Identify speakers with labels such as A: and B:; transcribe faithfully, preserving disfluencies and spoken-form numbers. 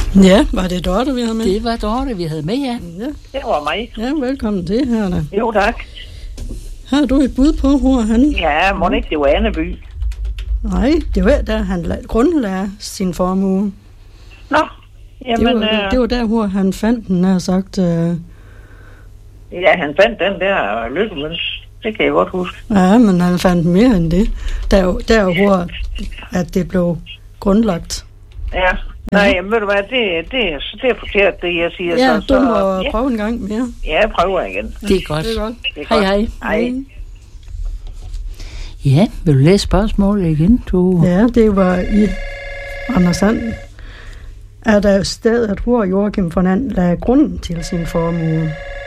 A: Ja, var det Dorte, vi havde med?
B: Det var Dorte, vi havde med, ja.
A: Ja,
C: Det var mig.
A: ja velkommen til her da.
C: Jo, tak.
A: Har du et bud på, hvor han...
C: Ja, må det ikke, det var Anneby.
A: Nej, det var der, han la- grundlagde sin formue.
C: Nå, jamen...
A: Det var,
C: øh,
A: det var der, hvor han fandt den, har sagt... Øh,
C: Ja, han fandt den der lykkemøns. Det kan jeg godt huske.
A: ja, men han fandt mere end det. Der, der hvor at det blev grundlagt.
C: Ja. Nej, jamen, ved du hvad, det, det, det er forkert, det jeg siger.
A: Ja,
C: så,
A: du
C: så,
A: må
C: ja.
A: prøve en gang mere.
C: Ja, jeg prøver igen.
B: Det er godt.
A: Det er godt.
C: Det er
B: Hej,
C: godt.
B: hej.
C: Hej.
B: Ja, vil du læse spørgsmålet igen? Du...
A: Ja, det var i Anders Er der stedet, hvor Joachim von And lagde grunden til sin formue?